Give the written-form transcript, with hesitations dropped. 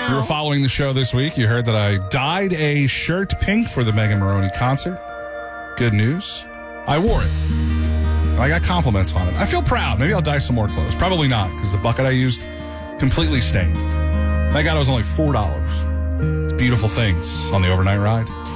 you were following the show this week, you heard that I dyed a shirt pink for the Megan Maroney concert. Good news. I wore it. I got compliments on it. I feel proud. Maybe I'll dye some more clothes. Probably not, because the bucket I used, completely stained. Thank God it was only $4. It's beautiful things on the overnight ride.